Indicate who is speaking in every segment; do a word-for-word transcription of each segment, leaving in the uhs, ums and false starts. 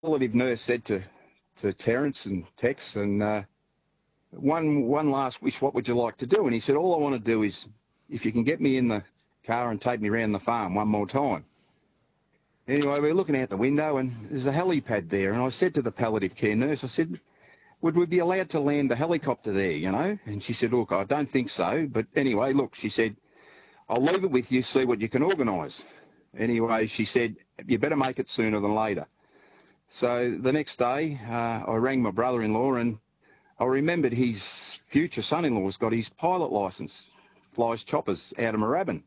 Speaker 1: palliative nurse said to, to Terence and Tex, and uh, one one last wish, what would you like to do? And he said, all I want to do is, if you can get me in the car and take me around the farm one more time. Anyway, we were looking out the window, and there's a helipad there, and I said to the palliative care nurse, I said, would we be allowed to land the helicopter there, you know? And she said, look, I don't think so, but anyway, look, she said, I'll leave it with you, see what you can organise. Anyway, she said, you better make it sooner than later. So the next day, uh, I rang my brother-in-law, and I remembered his future son-in-law's got his pilot licence, flies choppers out of Moorabbin.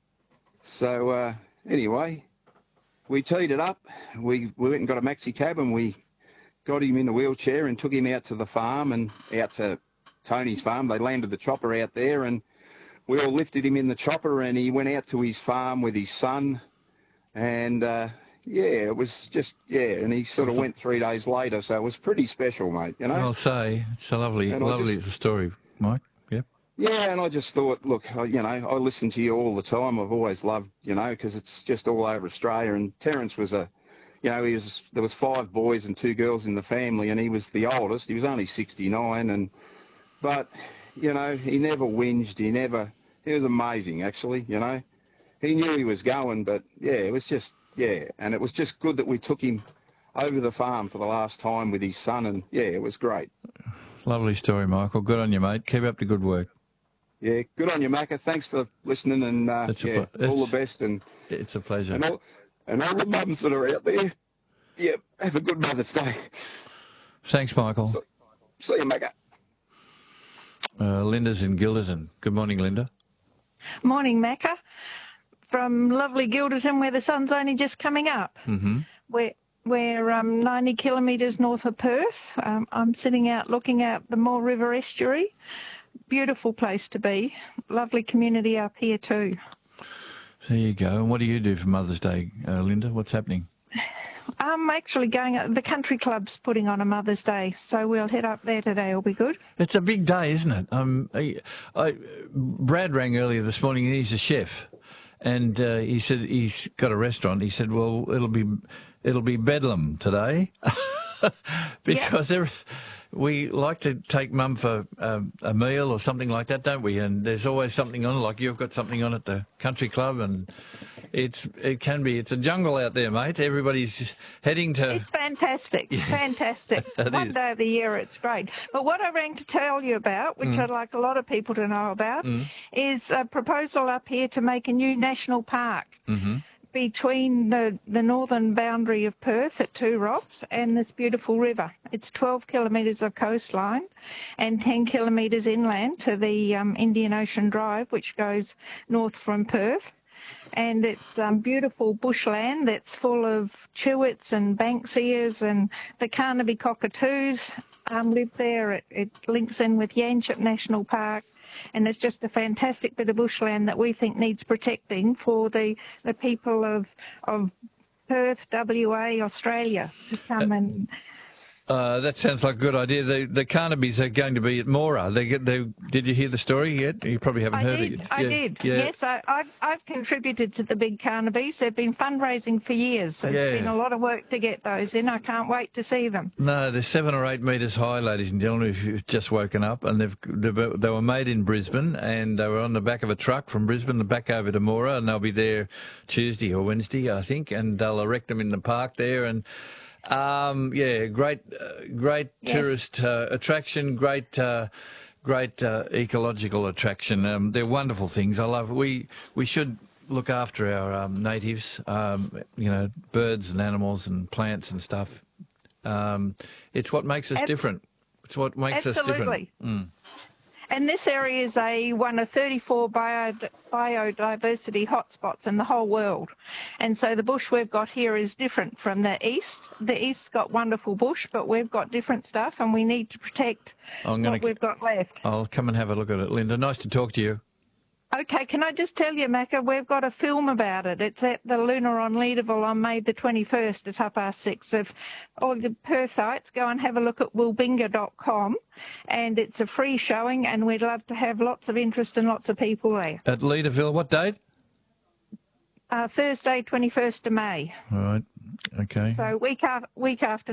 Speaker 1: So uh, anyway, we teed it up. We, we went and got a maxi cab, and we got him in a wheelchair and took him out to the farm and out to Tony's farm. They landed the chopper out there, and we all lifted him in the chopper, and he went out to his farm with his son. And, uh, yeah, it was just, yeah, and he sort of went three days later, so it was pretty special, mate, you know?
Speaker 2: I'll say, it's a lovely,
Speaker 1: And I
Speaker 2: lovely
Speaker 1: just-
Speaker 2: story, Mike. Yep.
Speaker 1: Yeah, and I just thought, look, I- you know, I listen to you all the time. I've always loved, you know, because it's just all over Australia. And Terence was a, you know, he was, there was five boys and two girls in the family, and he was the oldest. He was only sixty-nine, and, but, you know, he never whinged. He never, he was amazing, actually, you know. He knew he was going, but, yeah, it was just, yeah, and it was just good that we took him over the farm for the last time with his son, and, yeah, it was great.
Speaker 2: Lovely story, Michael. Good on you, mate. Keep up the good work.
Speaker 1: Yeah, good on you, Macca. Thanks for listening, and, uh,
Speaker 2: It's a
Speaker 1: yeah,
Speaker 2: pl-
Speaker 1: all
Speaker 2: it's-
Speaker 1: the best, and,
Speaker 2: It's a pleasure.
Speaker 1: and, all, and all the mums that are out there, yeah, have a good Mother's Day.
Speaker 2: Thanks, Michael.
Speaker 1: So, see you, Macca.
Speaker 2: Uh, Linda's in Gilderton. Good morning, Linda.
Speaker 3: Morning, Macca. From lovely Gilderton, where the sun's only just coming up.
Speaker 2: Mm-hmm.
Speaker 3: We're, we're um, ninety kilometres north of Perth. Um, I'm sitting out looking out the Moore River estuary. Beautiful place to be. Lovely community up here too.
Speaker 2: There you go. And what do you do for Mother's Day, uh, Linda? What's happening?
Speaker 3: I'm actually going, the country club's putting on a Mother's Day, so we'll head up there today. It'll be good.
Speaker 2: It's a big day, isn't it? Um, I, I, Brad rang earlier this morning, and he's a chef, and uh, he said he's got a restaurant. He said, "Well, it'll be it'll be bedlam today," because every, we like to take Mum for uh, a meal or something like that, don't we? And there's always something on. Like you've got something on at the country club, and it's it can be it's a jungle out there, mate. Everybody's heading to.
Speaker 3: It's fantastic, fantastic.
Speaker 2: That
Speaker 3: One
Speaker 2: is.
Speaker 3: day of the year, it's great. But what I rang to tell you about, which
Speaker 2: Mm.
Speaker 3: I'd like a lot of people to know about, is a proposal up here to make a new national park
Speaker 2: Mm-hmm.
Speaker 3: between the, the northern boundary of Perth at Two Rocks and this beautiful river. It's twelve kilometres of coastline and ten kilometres inland to the um, Indian Ocean Drive, which goes north from Perth. And it's um, beautiful bushland that's full of chewits and bankseers, and the Carnaby cockatoos um, live there. It, it links in with Yanchep National Park, and it's just a fantastic bit of bushland that we think needs protecting for the, the people of of Perth, W A, Australia to come and.
Speaker 2: Uh, that sounds like a good idea. The the Carnabys are going to be at Mora. They get they. Did you hear the story yet? You probably haven't
Speaker 3: I
Speaker 2: heard
Speaker 3: did.
Speaker 2: it.
Speaker 3: I
Speaker 2: Yeah,
Speaker 3: did.
Speaker 2: Yeah.
Speaker 3: Yes, I, I've, I've contributed to the big Carnabys. They've been fundraising for years. There's
Speaker 2: Yeah.
Speaker 3: been a lot of work to get those in. I can't wait to see them.
Speaker 2: No, they're seven or eight metres high, ladies and gentlemen. If you've just woken up, and they've, they've they were made in Brisbane, and they were on the back of a truck from Brisbane back over to Mora, and they'll be there Tuesday or Wednesday, I think, and they'll erect them in the park there. And um, yeah, great, uh, great
Speaker 3: Yes.
Speaker 2: tourist uh, attraction, great. Uh, Great uh, ecological attraction. Um, they're wonderful things. I love. We we should look after our um, natives. Um, you know, birds and animals and plants and stuff. Um, it's what makes us
Speaker 3: Abs-
Speaker 2: different. It's what makes us different.
Speaker 3: Absolutely.
Speaker 2: Mm.
Speaker 3: And this area is a one of thirty-four bio, biodiversity hotspots in the whole world. And so the bush we've got here is different from the east. The east's got wonderful bush, but we've got different stuff, and we need to protect
Speaker 2: I'm
Speaker 3: what
Speaker 2: gonna.
Speaker 3: we've got left.
Speaker 2: I'll come and have a look at it, Linda. Nice to talk to you.
Speaker 3: Okay, can I just tell you, Macca, we've got a film about it. It's at the Lunar on Leederville on May the twenty-first at half past six. If all the Perthites, go and have a look at wilbinga dot com, and it's a free showing, and we'd love to have lots of interest and lots of people there.
Speaker 2: At Leederville, what date?
Speaker 3: Uh, Thursday, twenty-first of May.
Speaker 2: All right. Okay.
Speaker 3: So week after week after